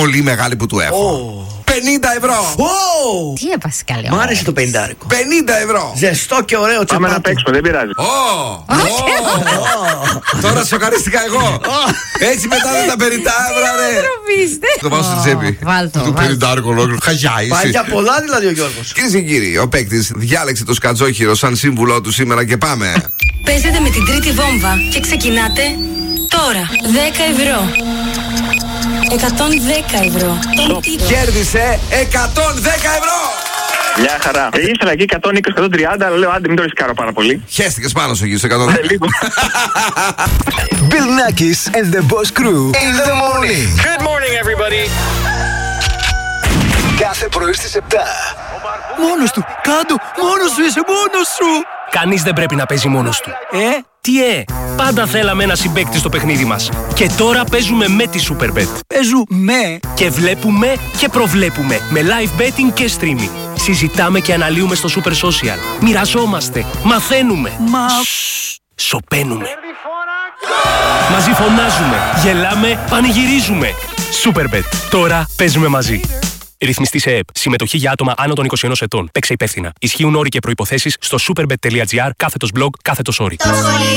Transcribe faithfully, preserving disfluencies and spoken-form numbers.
πολύ μεγάλη που του έχω. Oh. πενήντα ευρώ! Oh. Τι έπασε καλή. Μ' άρεσε το πενηντάρικο. πενήντα ευρώ! Ζεστό και ωραίο τσεπάκι. Πάμε να παίξουμε, δεν πειράζει. Oh. Oh. Oh. Τώρα σοκαρίστηκα εγώ. Έτσι μετά δεν τα πενήντα ευρώ, ρε. Το πάω στη τσέπη. Το πενηντάρικο ολόκληρο. Χαγιά είσαι. Πάει για πολλά δηλαδή ο Γιώργος. Κυρίες και κύριοι, ο παίκτης διάλεξε το σκατζόχυρο σαν σύμβουλό του σήμερα και πάμε. Παίζετε με την τρίτη βόμβα και ξεκινάτε τώρα. δέκα ευρώ. εκατόν δέκα ευρώ. Κέρδισε εκατόν δέκα ευρώ! Μια χαρά. Ε, ήθελα εκεί εκατόν είκοσι εκατόν τριάντα, αλλά λέω άντε μην το ρισκάρω πάρα πολύ. Χέστηκες πάνω σου εκεί στο εκατόν δέκα. Λίγο. Bill Nackis and the Boss Crew in the morning. Good morning, everybody. Κάθε πρωί στις επτά. Μόνος του, κάτω, μόνος σου είσαι, μόνος σου. Κανείς δεν πρέπει να παίζει μόνος του. Ε, τι ε, πάντα θέλαμε ένα συμπαίκτη στο παιχνίδι μας. Και τώρα παίζουμε με τη Superbet. Παίζουμε. Και βλέπουμε και προβλέπουμε με live betting και streaming. Συζητάμε και αναλύουμε στο Super Social. Μοιραζόμαστε, μαθαίνουμε. Μα... Σωπαίνουμε. Μαζί φωνάζουμε, γελάμε, πανηγυρίζουμε. Superbet. Τώρα παίζουμε μαζί. Ρυθμιστή σε ΕΕΠ. Συμμετοχή για άτομα άνω των είκοσι ενός ετών. Παίξε υπεύθυνα. Ισχύουν όροι και προϋποθέσεις στο superbet.gr κάθετος blog κάθετος όροι.